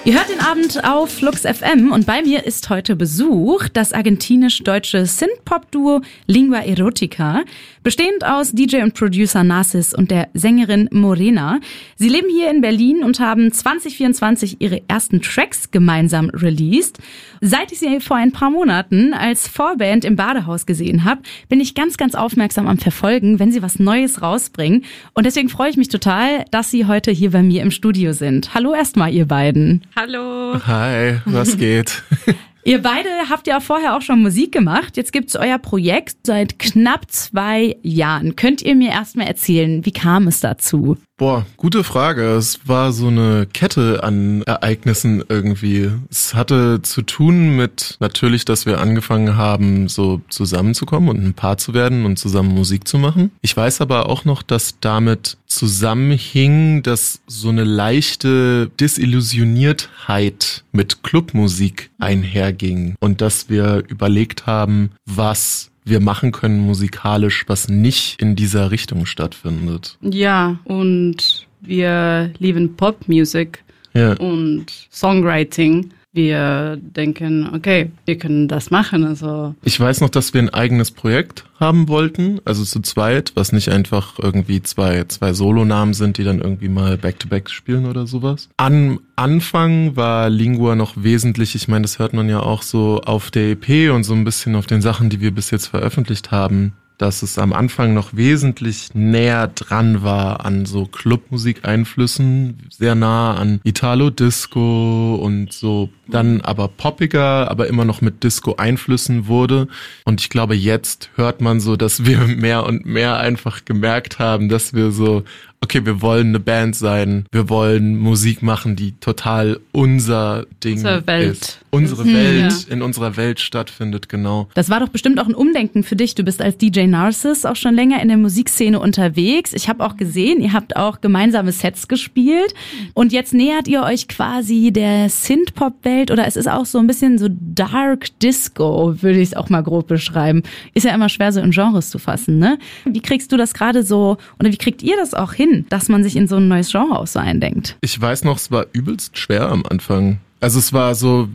Ihr hört den Abend auf Flux FM und bei mir ist heute Besuch das argentinisch-deutsche Synth-Pop-Duo Lingua Erotica, bestehend aus DJ und Producer Narcis und der Sängerin Morena. Sie leben hier in Berlin und haben 2024 ihre ersten Tracks gemeinsam released. Seit ich sie vor ein paar Monaten als Vorband im Badehaus gesehen habe, bin ich ganz, ganz aufmerksam am Verfolgen, wenn sie was Neues rausbringen. Und deswegen freue ich mich total, dass sie heute hier bei mir im Studio sind. Hallo erstmal, ihr beiden. Hallo. Hi, was geht? Ihr beide habt ja vorher auch schon Musik gemacht. Jetzt gibt's euer Projekt seit knapp 2 Jahren. Könnt ihr mir erstmal erzählen, wie kam es dazu? Boah, gute Frage. Es war so eine Kette an Ereignissen irgendwie. Es hatte zu tun mit natürlich, dass wir angefangen haben, so zusammenzukommen und ein Paar zu werden und zusammen Musik zu machen. Ich weiß aber auch noch, dass damit zusammenhing, dass so eine leichte Desillusioniertheit mit Clubmusik einherging und dass wir überlegt haben, was wir machen können musikalisch, was nicht in dieser Richtung stattfindet. Ja, und wir lieben Popmusik und Songwriting. Wir denken, okay, wir können das machen. Also ich weiß noch, dass wir ein eigenes Projekt haben wollten, also zu zweit, was nicht einfach irgendwie zwei Solonamen sind, die dann irgendwie mal Back-to-Back spielen oder sowas. Am Anfang war Lingua noch wesentlich, ich meine, das hört man ja auch so auf der EP und so ein bisschen auf den Sachen, die wir bis jetzt veröffentlicht haben, dass es am Anfang noch wesentlich näher dran war an so Clubmusik-Einflüssen, sehr nah an Italo-Disco und so, dann aber poppiger, aber immer noch mit Disco-Einflüssen wurde. Und ich glaube, jetzt hört man so, dass wir mehr und mehr einfach gemerkt haben, dass wir so, okay, wir wollen eine Band sein, wir wollen Musik machen, die total unser Ding ist. Unsere Welt, in unserer Welt stattfindet, genau. Das war doch bestimmt auch ein Umdenken für dich. Du bist als DJ Narcis auch schon länger in der Musikszene unterwegs. Ich habe auch gesehen, ihr habt auch gemeinsame Sets gespielt und jetzt nähert ihr euch quasi der Synth-Pop-Welt oder es ist auch so ein bisschen so Dark Disco, würde ich es auch mal grob beschreiben. Ist ja immer schwer so in Genres zu fassen, ne? Wie kriegst du das gerade so oder wie kriegt ihr das auch hin, dass man sich in so ein neues Genre auch so eindenkt? Ich weiß noch, es war übelst schwer am Anfang. Also es war so,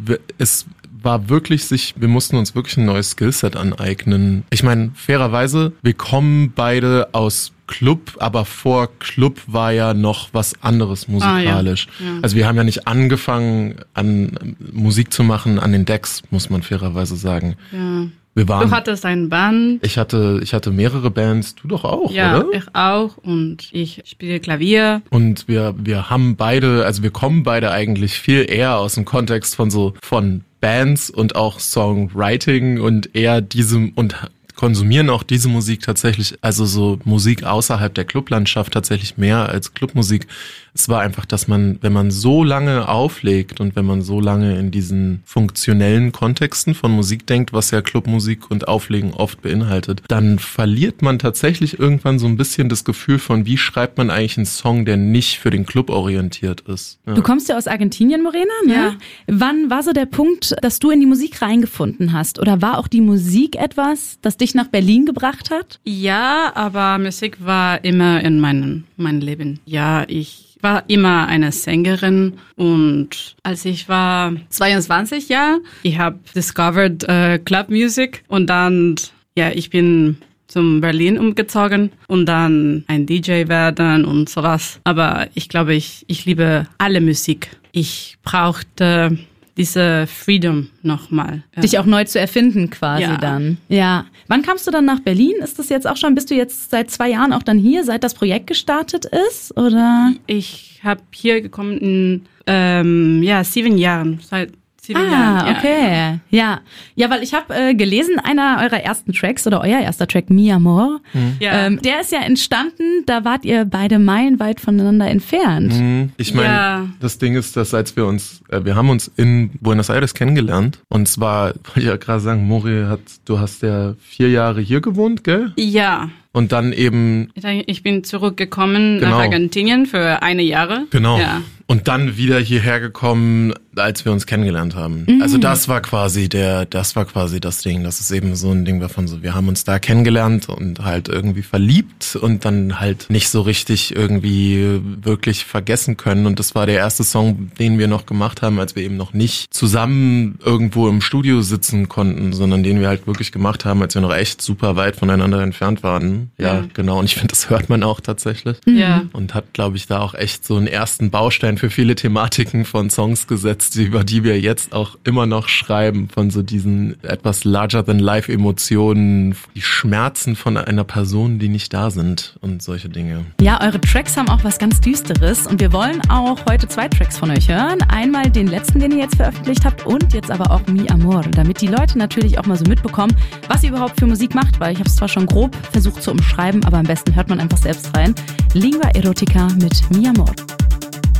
wir mussten uns wirklich ein neues Skillset aneignen. Ich meine, fairerweise, wir kommen beide aus Club, aber vor Club war ja noch was anderes musikalisch. Ja. Also wir haben ja nicht angefangen, an Musik zu machen an den Decks, muss man fairerweise sagen. Ja. Du hattest eine Band. Ich hatte mehrere Bands, du doch auch, ja, oder? Ja, ich auch und ich spiele Klavier. Und wir haben beide, also wir kommen beide eigentlich viel eher aus dem Kontext von Bands und auch Songwriting und eher und konsumieren auch diese Musik tatsächlich, also so Musik außerhalb der Clublandschaft tatsächlich mehr als Clubmusik. Es war einfach, dass man, wenn man so lange auflegt und wenn man so lange in diesen funktionellen Kontexten von Musik denkt, was ja Clubmusik und Auflegen oft beinhaltet, dann verliert man tatsächlich irgendwann so ein bisschen das Gefühl von, wie schreibt man eigentlich einen Song, der nicht für den Club orientiert ist. Ja. Du kommst ja aus Argentinien, Morena, ne? Ja. Wann war so der Punkt, dass du in die Musik reingefunden hast? Oder war auch die Musik etwas, das dich nach Berlin gebracht hat? Ja, aber Musik war immer in meinem Leben. Ja, ich war immer eine Sängerin und als ich war 22 Jahre, ich habe discovered Club Music und dann, ja, ich bin zum Berlin umgezogen und dann ein DJ werden und sowas. Aber ich glaube, ich liebe alle Musik. Ich brauchte diese Freedom nochmal. Ja. Dich auch neu zu erfinden quasi dann. Ja. Wann kamst du dann nach Berlin? Ist das jetzt auch schon, bist du jetzt seit 2 Jahren auch dann hier, seit das Projekt gestartet ist? Oder? Ich habe hier gekommen in 7 Jahren, seit 7 Jahren. Okay. Ja, weil ich habe gelesen, einer eurer ersten Tracks oder euer erster Track, Mi Amor, der ist ja entstanden, da wart ihr beide meilenweit voneinander entfernt. Ich meine, das Ding ist, dass wir haben uns in Buenos Aires kennengelernt und zwar, wollte ich ja gerade sagen, Mori, du hast ja 4 Jahre hier gewohnt, gell? Ja. Und dann eben... Ich bin zurückgekommen nach Argentinien für 1 Jahr. Genau. Ja. Und dann wieder hierher gekommen, als wir uns kennengelernt haben. Also das war quasi das Ding. Das ist eben so ein Ding davon so, wir haben uns da kennengelernt und halt irgendwie verliebt und dann halt nicht so richtig irgendwie wirklich vergessen können. Und das war der erste Song, den wir noch gemacht haben, als wir eben noch nicht zusammen irgendwo im Studio sitzen konnten, sondern den wir halt wirklich gemacht haben, als wir noch echt super weit voneinander entfernt waren. Ja, genau. Und ich finde, das hört man auch tatsächlich. Ja. Und hat, glaube ich, da auch echt so einen ersten Baustein für viele Thematiken von Songs gesetzt, über die wir jetzt auch immer noch schreiben, von so diesen etwas larger-than-life-Emotionen, die Schmerzen von einer Person, die nicht da sind und solche Dinge. Ja, eure Tracks haben auch was ganz Düsteres und wir wollen auch heute 2 Tracks von euch hören. Einmal den letzten, den ihr jetzt veröffentlicht habt und jetzt aber auch Mi Amor, damit die Leute natürlich auch mal so mitbekommen, was ihr überhaupt für Musik macht, weil ich habe es zwar schon grob versucht zu umschreiben, aber am besten hört man einfach selbst rein. Lingua Erotica mit Mi Amor.